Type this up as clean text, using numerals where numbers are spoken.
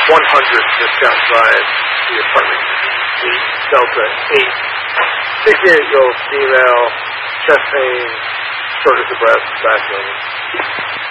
discount drive to the apartment. 8 Delta 8. 68-year-old female, chest pain, shortness of breath, back pain.